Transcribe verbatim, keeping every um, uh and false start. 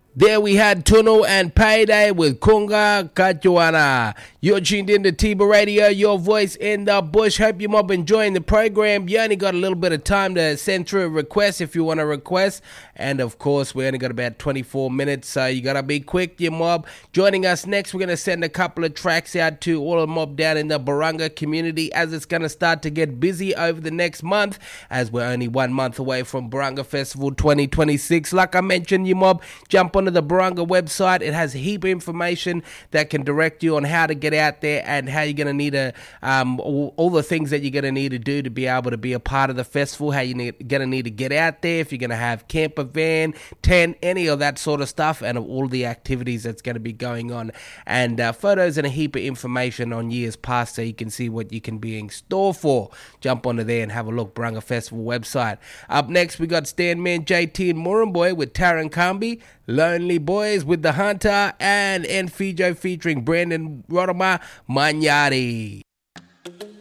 There we had Tunnel and Payday with Kunga Kachuana. You're tuned in to Tiba Radio, your voice in the bush. Hope you mob enjoying the program. You only got a little bit of time to send through a request if you want to request. And of course, we only got about twenty-four minutes, so you got to be quick, you mob. Joining us next, we're going to send a couple of tracks out to all the mob down in the Barunga community as it's going to start to get busy over the next month, as we're only one month away from Barunga Festival twenty twenty-six. Like I mentioned, you mob, jump on to the Barunga website. It has a heap of information that can direct you on how to get out there and how you're going to need to, um, all, all the things that you're going to need to do to be able to be a part of the festival, how you're going to need to get out there, if you're going to have camper van, tent, any of that sort of stuff, and all the activities that's going to be going on, and uh, photos and a heap of information on years past so you can see what you can be in store for. Jump onto there and have a look, Barunga Festival website. Up next, we got Stanman J T and Murumboy with Taran Kambi, Lonely Boys with The Hunter, and Enfijo featuring Brandon Rodoma Manyari.